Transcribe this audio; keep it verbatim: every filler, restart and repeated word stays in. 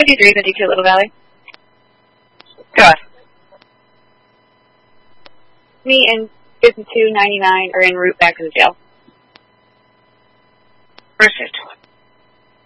fifty-three fifty-two Little Valley. Go ahead. Me and fifty-two ninety-nine are en route back to the jail. Received.